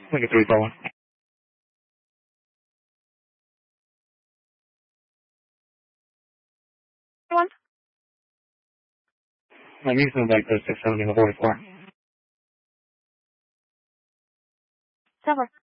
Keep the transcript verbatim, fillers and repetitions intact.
Lincoln three four one. One. I'm using back to six seventy forty-four. Silver.